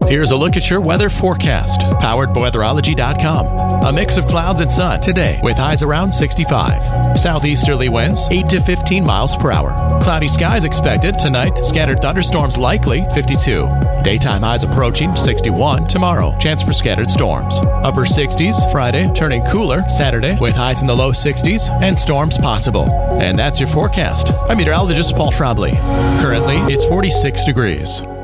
Here's a look at your weather forecast, powered by weatherology.com. A mix of clouds and sun today with highs around 65. Southeasterly winds 8 to 15 miles per hour. Cloudy skies expected tonight. Scattered thunderstorms likely 52. Daytime highs approaching 61 tomorrow. Chance for scattered storms. Upper 60s Friday, turning cooler Saturday with highs in the low 60s and storms possible. And that's your forecast. I'm meteorologist Paul Trombley. Currently, it's 46 degrees.